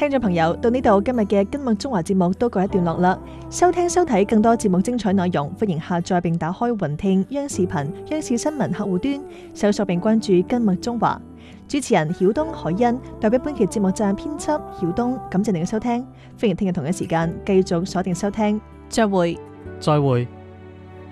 聽眾朋友，到呢度今日嘅今麥中華節目都告一段落啦。收聽收睇更多節目精彩內容，歡迎下載並打開雲聽央視頻、央視新聞客戶端，搜索並關注今麥中華。主持人曉東、海欣，代表本期節目站編輯曉東，感謝您嘅收聽，歡迎聽日同一時間繼續鎖定收聽，再會。 再會。